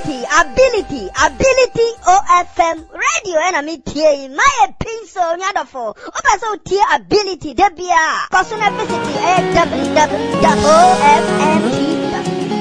ability OFM radio and me tie my pinso nyadofo oba so tie ability debia personal visit www.ofm